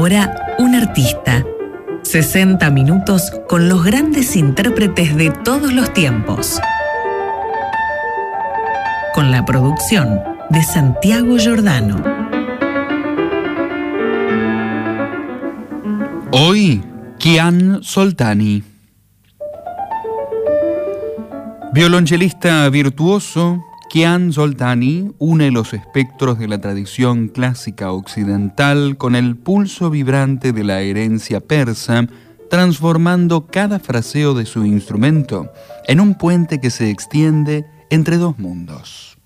hora, un artista. 60 minutos con los grandes intérpretes de todos los tiempos. Con la producción de Santiago Giordano. Hoy, Kian Soltani. Violonchelista virtuoso, Kian Soltani une los espectros de la tradición clásica occidental con el pulso vibrante de la herencia persa, transformando cada fraseo de su instrumento en un puente que se extiende entre dos mundos.